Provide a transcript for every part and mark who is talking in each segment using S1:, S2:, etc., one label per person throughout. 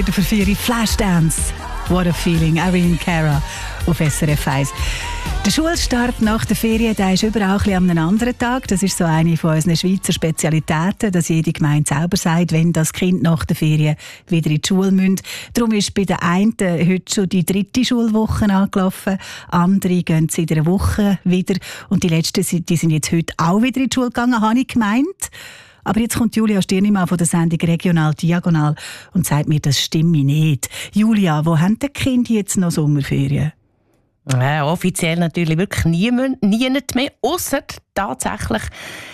S1: Für 4 Flashdance. What a feeling. Irene Cara auf SRF 1. Der Schulstart nach der Ferien, der ist überall ein bisschen an einem anderen Tag. Das ist so eine von unseren Schweizer Spezialitäten, dass jede Gemeinde selber sagt, wenn das Kind nach der Ferien wieder in die Schule muss. Darum ist bei den einen heute schon die 3. Schulwoche angelaufen. Andere gehen seit einer Woche wieder. Und die letzten die sind jetzt heute auch wieder in die Schule gegangen, habe ich gemeint. Aber jetzt kommt Julia Stirnimann von der Sendung Regional Diagonal und sagt mir, das stimme nicht. Julia, wo haben die Kinder jetzt noch Sommerferien?
S2: Offiziell natürlich wirklich niemand mehr, ausser tatsächlich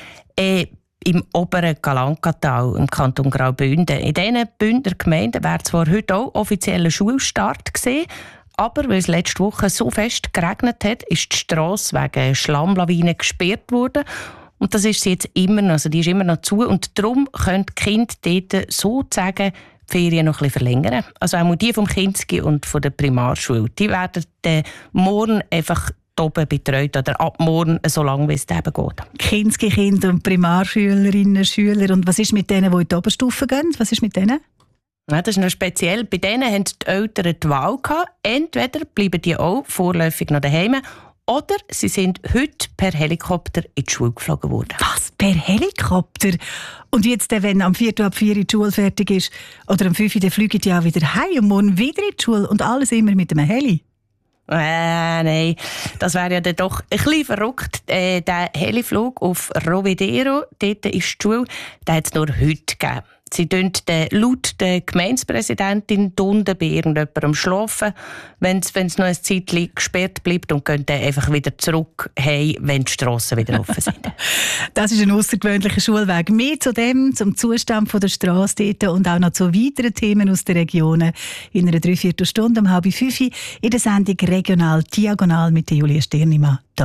S2: im oberen Galankatal, im Kanton Graubünden. In diesen Bündner Gemeinden wäre zwar heute auch offizieller Schulstart gesehen, aber weil es letzte Woche so fest geregnet hat, ist die Strasse wegen Schlammlawinen gesperrt worden. Und das ist sie jetzt immer noch, also die ist immer noch zu. Und darum können die Kinder dort sozusagen die Ferien noch ein bisschen verlängern. Also auch die vom Kinski und von der Primarschule. Die werden morgen einfach oben betreut oder ab morgen, so lange wie es eben geht.
S1: Kinski-Kinder und Primarschülerinnen, Schüler. Und was ist mit denen, die in die Oberstufe gehen? Was ist mit denen?
S2: Ja, das ist noch speziell. Bei denen haben die Eltern die Wahl gehabt. Entweder bleiben die auch vorläufig noch daheim, oder sie sind heute per Helikopter in die Schule geflogen worden.
S1: Was? Per Helikopter? Und jetzt, wenn am 4. ab 4 die Schule fertig ist, oder am 5 dann fliegen die auch wieder heim und morgen wieder in die Schule und alles immer mit einem Heli?
S2: Nein, das wäre ja dann doch ein bisschen verrückt. Der Heliflug auf Rovedero, dort ist die Schule, den hat es nur heute gegeben. Sie tun laut der Gemeindepräsidentin Dunde bei irgendjemandem schlafen, wenn es noch ein Zeitchen gesperrt bleibt, und gehen dann einfach wieder zurück heim, wenn die Strassen wieder offen sind.
S1: Das ist ein außergewöhnlicher Schulweg. Mehr zu dem, zum Zustand der Strasse dort und auch noch zu weiteren Themen aus den Regionen in einer 3/4 Stunde um 4:30 in der Sendung Regional Diagonal mit Julia Stirnimann.